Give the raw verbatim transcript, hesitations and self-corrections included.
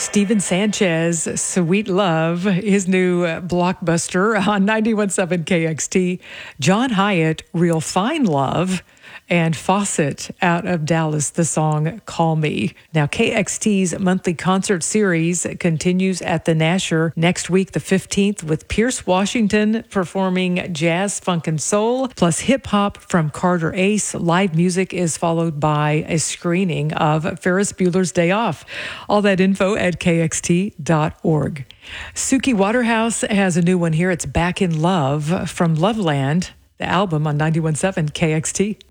Steven Sanchez, Sweet Love, his new blockbuster on ninety-one point seven K X T. John Hyatt, Real Fine Love. And Fawcett out of Dallas, the song Call Me. Now, K X T's monthly concert series continues at the Nasher next week, the fifteenth, with Pierce Washington performing jazz, funk, and soul, plus hip-hop from Carter Ace. Live music is followed by a screening of Ferris Bueller's Day Off. All that info at K X T dot org. Suki Waterhouse has a new one here. It's Back in Love from Loveland, the album on ninety-one point seven K X T.